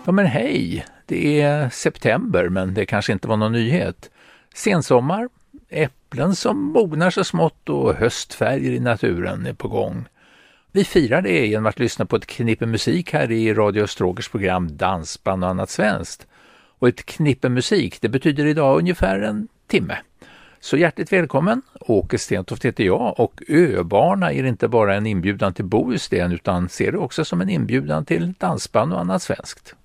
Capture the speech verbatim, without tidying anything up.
Ja men hej, det är september men det kanske inte var någon nyhet. Sensommar, äpplen som mognar så smått och höstfärger i naturen är på gång. Vi firar det genom att lyssna på ett knippe musik här i Radio Österåkers program Dansband och annat svenskt. Och ett knippe musik, det betyder idag ungefär en timme. Så hjärtligt välkommen, Åke Stentoft heter jag och Öbarna är inte bara en inbjudan till Bohuslän utan ser det också som en inbjudan till dansband och annat svenskt.